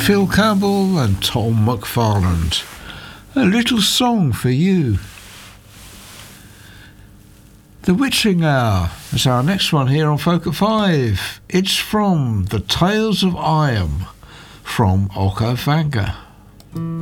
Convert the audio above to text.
Phil Campbell and Tom McFarland. A little song for you. The Witching Hour is our next one here on Folk at 5. It's from The Tales of Iron from Okavango.